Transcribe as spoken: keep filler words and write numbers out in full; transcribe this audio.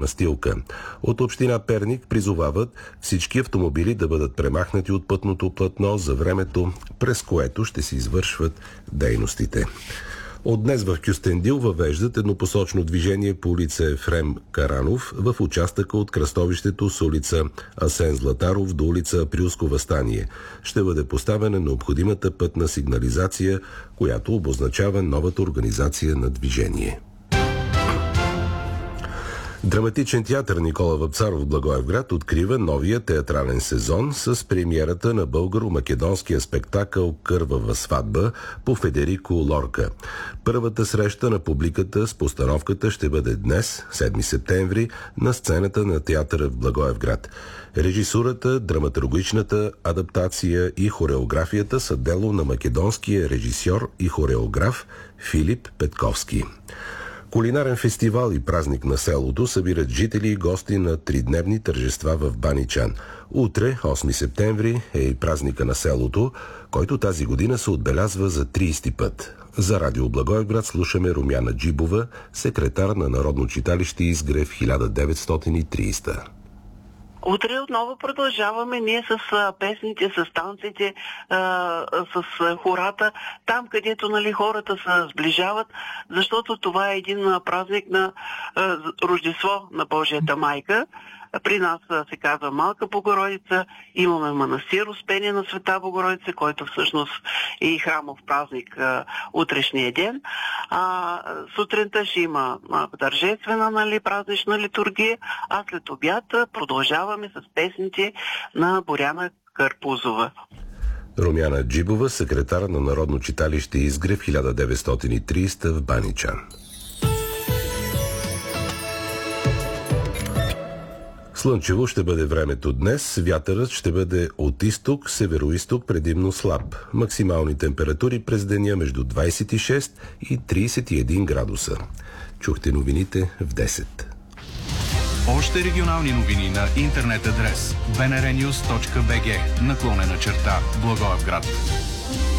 настилка. От община Перник призовават всички автомобили да бъдат премахнати от пътното платно за времето, през което ще се извършват дейностите. От днес в Кюстендил въвеждат еднопосочно движение по улица Ефрем Каранов в участъка от кръстовището с улица Асен Златаров до улица Априлско въстание. Ще бъде поставена необходимата пътна сигнализация, която обозначава новата организация на движение. Драматичен театър Никола Вапцаров в Благоевград открива новия театрален сезон с премиерата на българо-македонския спектакъл «Кървава сватба» по Федерико Лорка. Първата среща на публиката с постановката ще бъде днес, седми септември, на сцената на театъра в Благоевград. Режисурата, драматургичната адаптация и хореографията са дело на македонския режисьор и хореограф Филип Петковски. Кулинарен фестивал и празник на селото събират жители и гости на тридневни тържества в Баничан. Утре, осми септември, е и празника на селото, който тази година се отбелязва за тридесети път. За Радио Благоевград слушаме Румяна Джибова, секретар на Народно читалище Изгрев хиляда деветстотин и тридесета. Утре отново продължаваме ние с а, песните, с танците, а, с а, хората, там където нали, хората се сближават, защото това е един а, празник на а, Рождество на Божията майка. При нас а, се казва Малка Богородица, имаме манастир Успение на Света Богородица, който всъщност е и храмов празник а, утрешния ден. А, сутринта ще има а, тържествена нали, празнична литургия, а след обяд продължаваме с песните на Боряна Карпузова. Румяна Джибова, секретар на Народно читалище Изгрев хиляда деветстотин и тридесета в Баничан. Слънчево ще бъде времето днес, вятърът ще бъде от изток, североизток, предимно слаб. Максимални температури през деня между двадесет и шест и тридесет и един градуса. Чухте новините в десет. Още регионални новини на интернет адрес би ен ар нюз точка би джи наклонена черта Благоевград.